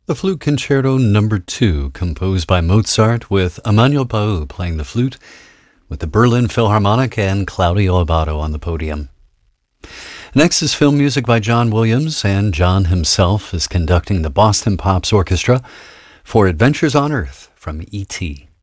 The Flute Concerto Number 2, composed by Mozart, with Emmanuel Pau playing the flute, with the Berlin Philharmonic and Claudio Abbado on the podium. Next is film music by John Williams, and John himself is conducting the Boston Pops Orchestra for Adventures on Earth from E.T.